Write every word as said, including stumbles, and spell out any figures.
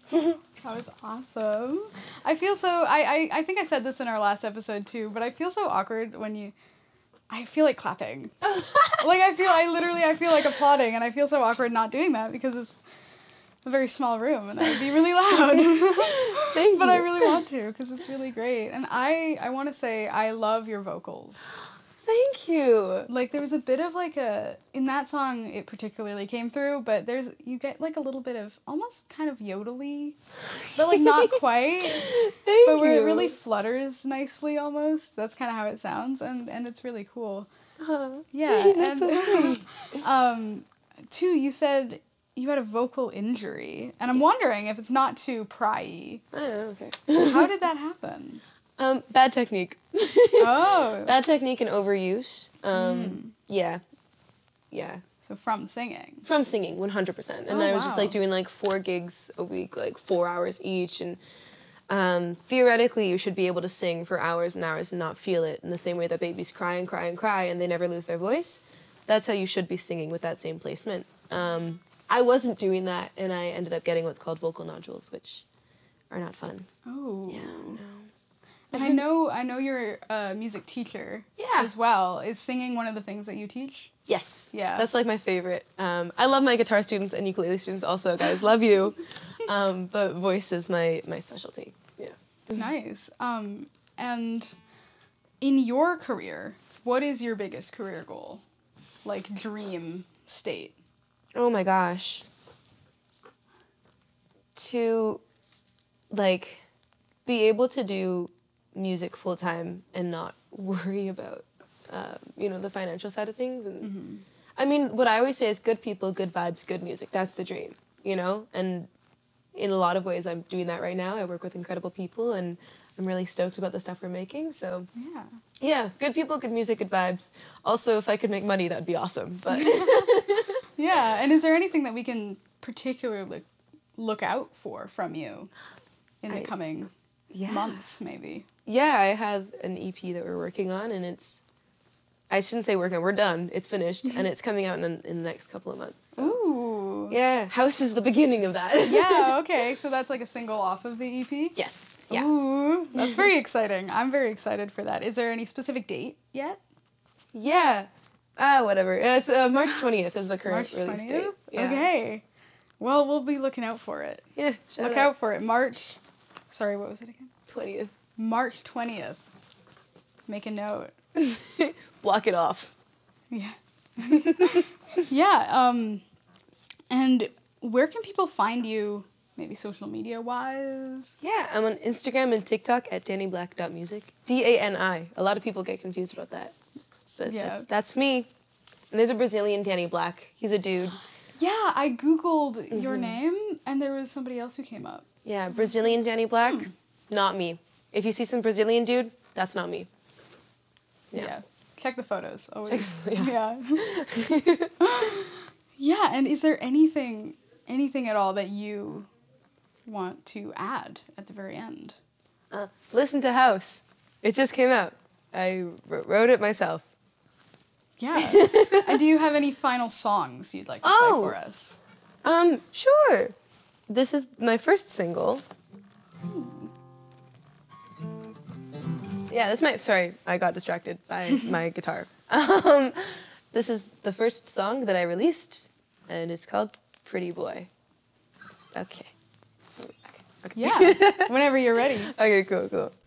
That was awesome. I feel so, I, I, I think I said this in our last episode too, but I feel so awkward when you, I feel like clapping. Like I feel, I literally, I feel like applauding, and I feel so awkward not doing that because it's a very small room and I would be really loud. Thank But you. I really want to because it's really great. And I, I want to say I love your vocals. Thank you. Like there was a bit of like a, in that song it particularly came through, but there's, you get like a little bit of almost kind of yodely, but like not quite. Thank But you. where it really flutters nicely almost. That's kind of how it sounds, and, and it's really cool. Uh, Yeah. that's And so sweet. um, two, you said you had a vocal injury, and I'm wondering if it's not too pry-y. Oh, okay. How did that happen? Um, bad technique. Oh. Bad technique and overuse. Um, yeah. Yeah. So from singing. From singing, one hundred percent. And Oh, I was just wow. like doing like four gigs a week, like four hours each. And um, theoretically, you should be able to sing for hours and hours and not feel it in the same way that babies cry and cry and cry and they never lose their voice. That's how you should be singing with that same placement. Um, I wasn't doing that, and I ended up getting what's called vocal nodules, which are not fun. Oh. Yeah, no. And I know I know you're a music teacher Yeah. as well. Is singing one of the things that you teach? Yes. Yeah. That's like my favorite. Um, I love my guitar students and ukulele students also, guys. Love you. Um, but voice is my, my specialty. Yeah. Nice. Um, and in your career, what is your biggest career goal? Like dream state? Oh my gosh. To, like, be able to do music full time and not worry about, um, you know, the financial side of things. And Mm-hmm. I mean, what I always say is good people, good vibes, good music. That's the dream, you know? And in a lot of ways, I'm doing that right now. I work with incredible people, and I'm really stoked about the stuff we're making. So, Yeah. yeah, good people, good music, good vibes. Also, if I could make money, that'd be awesome. But Yeah. And is there anything that we can particularly look out for from you in the I- coming yeah. months, maybe? Yeah, I have an E P that we're working on, and it's, I shouldn't say working, we're done. It's finished, and it's coming out in, in the next couple of months. So. Ooh. Yeah, House is the beginning of that. Yeah, okay. So that's like a single off of the E P? Yes. Yeah. Ooh, that's very exciting. I'm very excited for that. Is there any specific date yet? Yeah. Ah, whatever. It's uh, March twentieth is the current March release twentieth? date. Yeah. Okay. Well, we'll be looking out for it. Yeah. Shout Look out for it. March. Sorry, what was it again? twentieth. March twentieth. Make a note. Block it off. Yeah. Yeah. Um, and where can people find you, maybe social media wise? Yeah, I'm on Instagram and TikTok at danny black dot music. D A N I. A lot of people get confused about that. But Yeah. that's, that's me. And there's a Brazilian Danny Black. He's a dude. Yeah, I Googled your name and there was somebody else who came up. Yeah, Brazilian Danny Black, not me. If you see some Brazilian dude, that's not me. Yeah. Yeah. Check the photos. Always. Check- yeah. Yeah, and is there anything anything at all that you want to add at the very end? Uh, listen to House. It just came out. I wr- wrote it myself. Yeah. And do you have any final songs you'd like to Oh. play for us? Um, sure. This is my first single. Yeah, this might, sorry, I got distracted by my guitar. Um, this is the first song that I released, and it's called Pretty Boy. Okay. So, okay, okay. Yeah. Whenever you're ready. Okay, cool, cool.